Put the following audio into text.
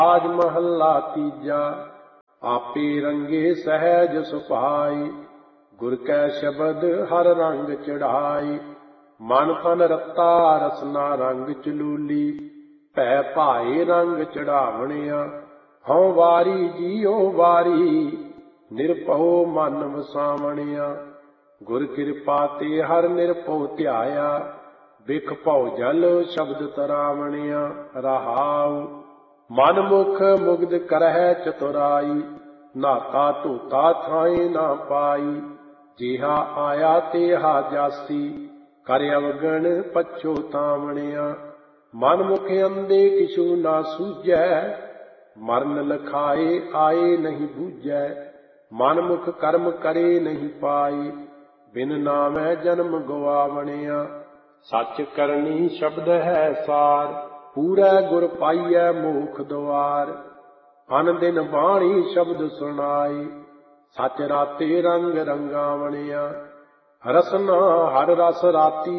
ਰਾਜ ਮਹੱਲਾ ਤੀਜਾ। ਆਪੇ ਰੰਗੇ ਸਹਿਜ ਸੁਭਾਈ, ਗੁਰ ਕੈ ਸ਼ਬਦ ਹਰ ਰੰਗ ਚੜਾਈ। ਮਨ ਤਨ ਰਤਾ ਰਸਨਾ ਰੰਗ ਚਲੂਲੀ, ਭੈ ਭਾਏ ਰੰਗ ਚੜਾਵਣਿਆ। ਹਉ ਵਾਰੀ ਜੀਉ ਵਾਰੀ, ਨਿਰਭਉ ਮਨ ਵਸਾਵਣਿਆ। ਗੁਰ ਕਿਰਪਾ ਤੇ ਹਰ ਨਿਰਭਉ ਧਿਆਇਆ, ਬਿਖ ਭਉ ਜਲ ਸ਼ਬਦ ਤਰਾਵਣਿਆ। ਰਹਾਉ ਮਨ ਮੁਖ ਮੁਗਧ ਕਰਹਿ ਚਤੁਰਾਈ, ਨਾਤਾ ਧੋਤਾ ਥਾਏ ਨਾ ਪਾਈ। ਜਿਹਾ ਆਇਆ ਤੇਹਾ ਜਾਸੀ, ਕਰ ਅਵਗਣ ਪਛੋਤਾਵਣਿਆ। ਮਨ ਮੁਖ ਅੰਧੇ ਕਿਛੂ ਨਾ ਸੂਝੈ, ਮਰਨ ਲਖਾਏ ਆਏ ਨਹੀਂ ਬੂਝੈ। ਮਨ ਮੁਖ ਕਰਮ ਕਰੇ ਨਹੀਂ ਪਾਈ, ਬਿਨ ਨਾਮੈ ਜਨਮ ਗਵਾਵਣਿਆ। ਸੱਚ ਕਰਨੀ ਸ਼ਬਦ ਹੈ ਸਾਰ, ਪੂਰੈ ਗੁਰ ਪਾਈਐ ਮੋਖ ਦੁਆਰ। ਅਨ ਦਿਨ ਬਾਣੀ ਸ਼ਬਦ ਸੁਣਾਈ, ਸੱਚ ਰਾਤੇ ਰੰਗ ਰੰਗਾਵਣਿਆ। ਰਸਨਾ ਹਰ ਰਸ ਰਾਤੀ